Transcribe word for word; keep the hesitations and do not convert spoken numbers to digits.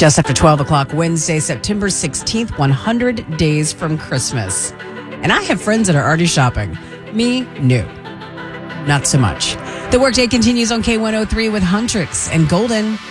Just after twelve o'clock Wednesday, September sixteenth, one hundred days from Christmas. And I have friends that are already shopping. Me, no. Not so much. The workday continues on K one oh three with Huntrix and Golden.